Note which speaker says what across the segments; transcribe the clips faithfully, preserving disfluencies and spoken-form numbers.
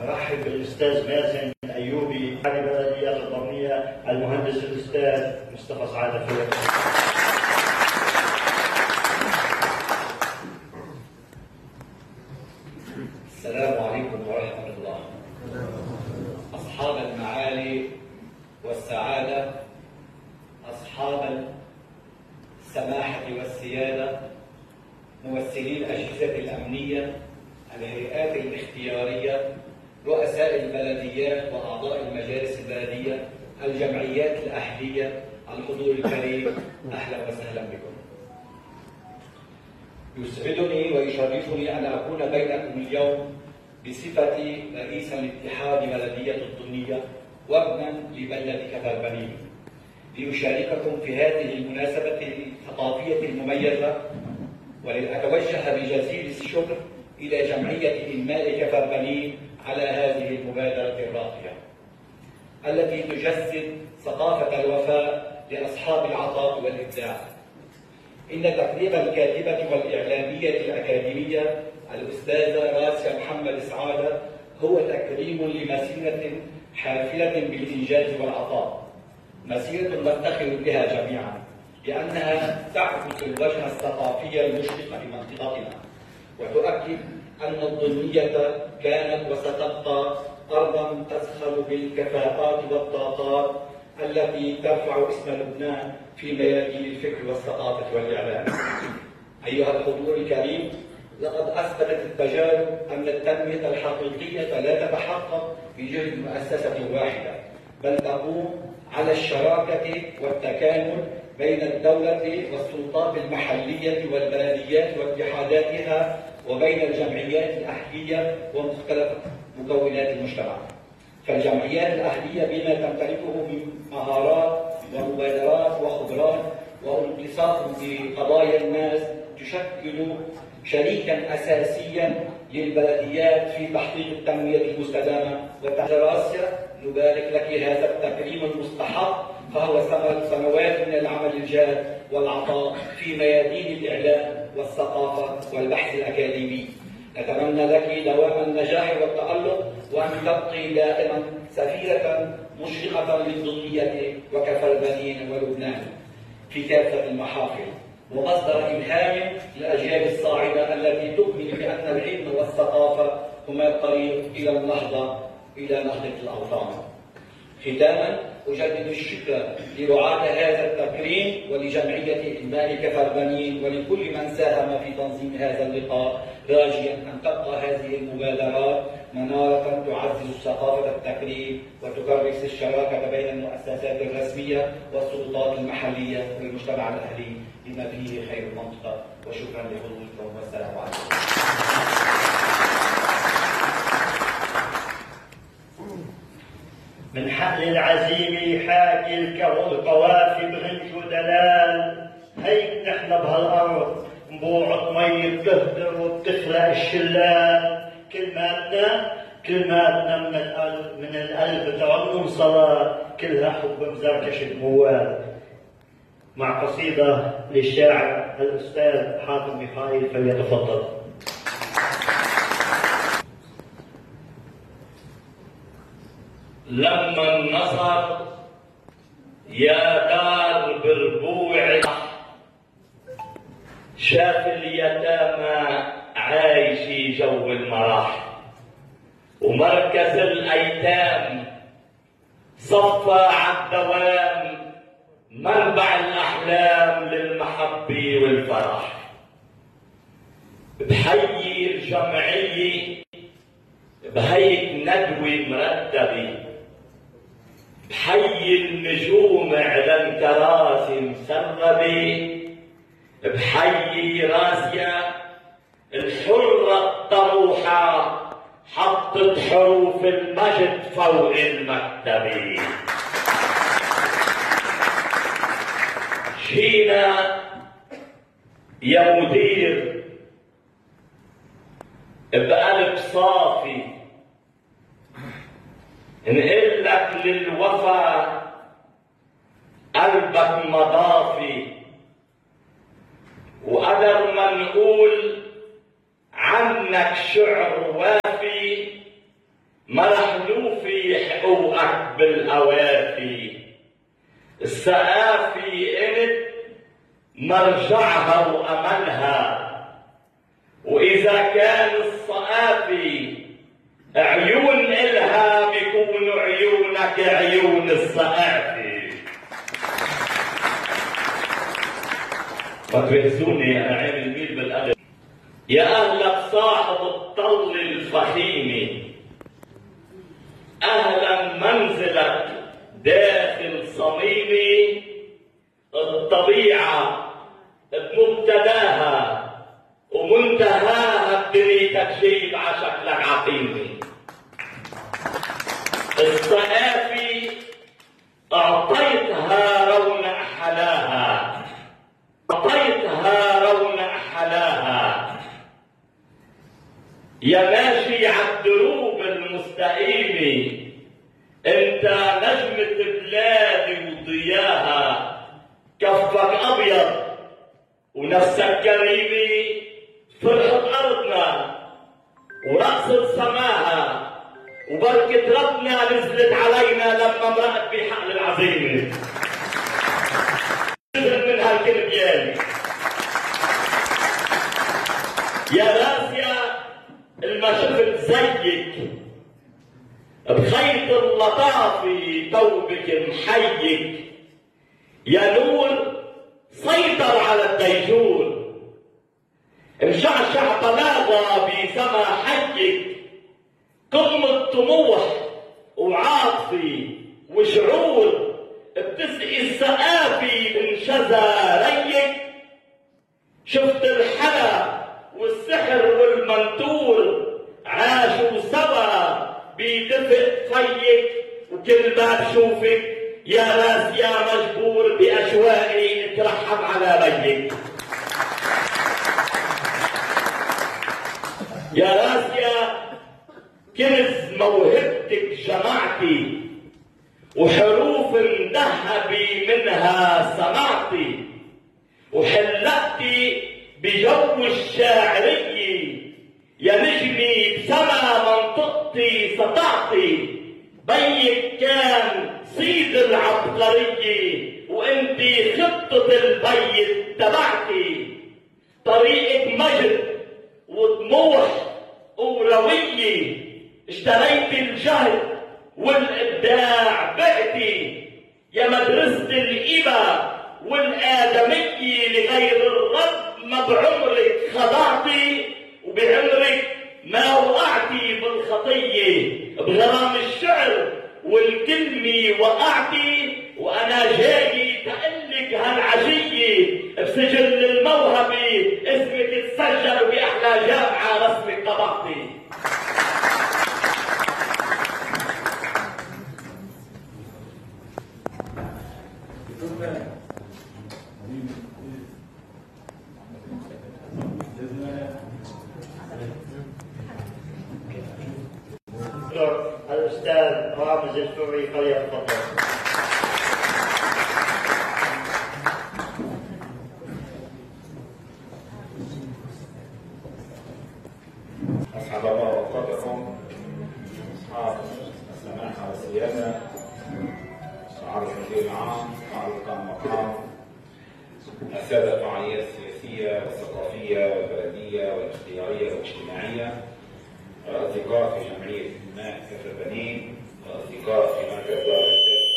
Speaker 1: نرحب بالاستاذ مازن ايوبي عن البلديات الضمنيه، المهندس الاستاذ مصطفى سعاده فيق.
Speaker 2: السلام عليكم ورحمه الله. اصحاب المعالي والسعاده، اصحاب السماحه والسياده، ممثلي الاجهزه الامنيه، الهيئات الاختياريه، رؤساء البلديات واعضاء المجالس البلديه، الجمعيات الاهليه، الحضور الكريم، اهلا وسهلا بكم. يسعدني ويشرفني ان اكون بينكم اليوم بصفتي رئيس الاتحاد بلديه الضمنيه وابنا لبلده كفربنين، لأشارككم في هذه المناسبة الثقافية المميزة، ولأتوجه بجزيل الشكر إلى جمعية إنماء كفربنين على هذه المبادرة الراقية التي تجسد ثقافة الوفاء لأصحاب العطاء والإبداع. إن تقديم الكاتبة والإعلامية الأكاديمية الأستاذة راسيا محمد سعادة هو تكريم لمسيرة حافلة بالإنجاز والعطاء، مسيرة نفتخر بها جميعا لأنها تعكس الوجه الثقافي المشرق لمنطقتنا، وتؤكد أن الضمنية كانت وستبقى أرضا تزخر بالكفاءات والطاقات التي ترفع اسم لبنان في ميادين الفكر والثقافة والإعلام. أيها الحضور الكريم، لقد أثبتت التجارب أن التنمية الحقيقية لا تتحقق بجهد مؤسسة واحدة، بل تقوم على الشراكة والتكامل بين الدولة والسلطات المحلية والبلديات واتحاداتها، وبين الجمعيات الأهلية ومختلف مكونات المجتمع. فالجمعيات الأهلية بما تمتلكه من مهارات ومبادرات وخبرات وانبساط بقضايا الناس تشكل شريكا أساسيا للبلديات في تحقيق التنمية المستدامة. وتحت نبارك لك هذا التكريم المستحق، فهو ثمرة سنوات من العمل الجاد والعطاء في ميادين الإعلام والثقافة والبحث الأكاديمي. نتمنى لك دوام النجاح والتألق، وأن تبقي دائما سفيرة مشرقة للضمنية وكفربنين ولبنان في كافة المحافل، ومصدر إلهام للأجيال الصاعدة التي تؤمن بأن العلم والثقافة هما الطريق إلى النهضة إلى نهضة الأوطان. ختاما، أجدد الشكر لرعاة هذا التكريم ولجمعية إنماء كفربنين ولكل من ساهم في تنظيم هذا اللقاء، راجيا أن تبقى هذه المبادرات منارة تعزز ثقافة التكريم وتكرس الشراكة بين المؤسسات الرسمية والسلطات المحلية والمجتمع الأهلي بما فيه خير المنطقة. وشكرا لحضوركم والسلام عليكم.
Speaker 1: من حقل العزيمة حاكي القوافي بغنج ودلال، هيك نحن بهالأرض نبوعة مي بتهدر وبتخلق الشلال. كلماتنا كلماتنا من القلب من القلب تعم صلاة، كلها حب مزركش الموال. مع قصيدة للشاعر الأستاذ حاتم ميخائيل، فليتفضل.
Speaker 3: لما النصر يا دار بربوع شاف اليتامى عايشي جو المراح، ومركز الايتام صفى عالدوام منبع الاحلام للمحبه والفرح. بحيي الجمعيه بهيك ندوه مرتبه، بحيي النجوم على الكراسي مسربه، بحيي راسيا الحرة الطروحة حطت حروف المجد فوق المكتبة. جينا يا مدير بقلب صافي نقول لك للوفا قلبك مضافي، وقدر ما نقول عنك شعر وافي ما رح نوفي حقوقك بالأوافي. الثقافة انت مرجعها وأملها، وإذا كان الثقافة عيون إلها بيكونوا عيونك عيون الثقافة. فتوهزوني أنا عين الميل بالقلب. يا أهلك صاحب الطل الفخيمة، أهلا منزلك داخل صميمي. الطبيعة بمبتداها ومنتهاها بدنيتك شيب عشكلك عقيمي. الثقافة أعطيتها رونق حلاها، أعطيتها رونق حلاها. يا ماشي عالدروب المستقيمة، انت نجمة بلادي وضياها. كفك أبيض ونفسك كريمة، فرحة أرضنا ورقصة سماها، وبركة ربنا نزلت علينا لما مرقت بحقل العزيمة. نزل من هالكلبيان يا راسيا الما شفت زيك بخيط اللطافة توبك محيك. يا نور سيطر على الديجور، مشعشع طلاقة بسما حيك. قمة طموح وعاطفي وشعور بتسقي الثقافة من شذا ريك. شفت الحلا والسحر والمنتور عاشوا سوا بدفء فيك، وكل ما بشوفك يا راس يا مجبور بأشواقي اترحم على بيك. يا راس يا كنز موهبتك جمعتي، وحروف مذهبي منها سمعتي، وحلقتي بجو الشاعرية. يا نجمي بسما منطقتي سطعتي، بيك كان سيد العبقرية وانتي خطة البيت تبعتي. طريقك مجد وطموح وروية، اشتريت الجهد والإبداع بعتي. يا مدرسة الإبا والآدمية لغير الرب، ما بعمرك خضعتي وبعمرك ما وقعتي بالخطية. بغرام الشعر والكلمة وقعتي، وأنا جاي تقلك هالعشية بسجل الموهبة اسمك تسجل بأحلى جامعة رسمك طبعتي.
Speaker 1: الأستاذ رامز الفوري فليتفضل.
Speaker 4: أسعد الله أوقاتكم أصحاب السماحة والسيادة، معالي المدير العام، معالي القائم المقام، السادة الفعاليات السياسية والثقافية والبلدية والاختيارية والاجتماعية، الأصدقاء في جمعية ماء كفر بنين، الأصدقاء في مركز دار الإفتاء.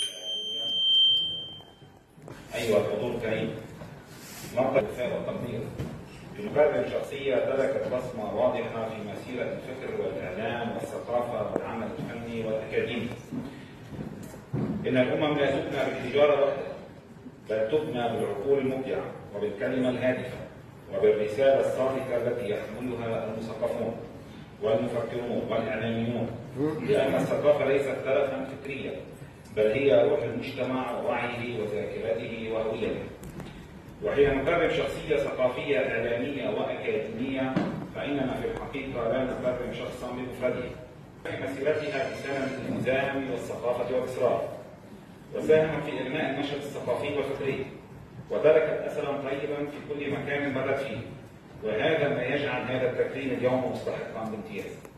Speaker 4: أيها الحضور الكريم، موقع الوفاء والتقدير. بمقابل شخصية تركت بصمة واضحة في مسيرة الفكر والإعلام والثقافة والعمل الفني والأكاديمي. إن الأمم لا تبنى بالحجارة وحدها، بل تبنى بالعقول المبدعة وبالكلمة الهادفة وبالرسالة الصادقة التي يحملها المثقفون والمفكرون والإعلاميون. لأن الثقافة ليست تلفا فكريا، بل هي روح المجتمع ووعيه وذاكرته وهويته. وحين نكرم شخصية ثقافية إعلامية وأكاديمية، فإننا في الحقيقة لا نكرم شخصا بمفرده. في مسيرتها بسنة الالتزام والثقافة والإصرار، وساهم في إغناء النشاط الثقافي والفكري، وتركت أثرا طيبا في كل مكان مرت فيه، وهذا ما يجعل هذا التكريم اليوم مستحقا بامتياز.